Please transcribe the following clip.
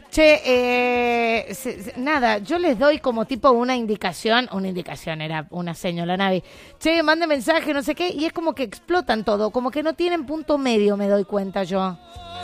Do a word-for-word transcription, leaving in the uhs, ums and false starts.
Che, eh, se- se- nada, yo les doy como tipo una indicación, una indicación, era una señora Navi. Che, mande mensaje, no sé qué, y es como que explotan todo, como que no tienen punto medio, me doy cuenta yo.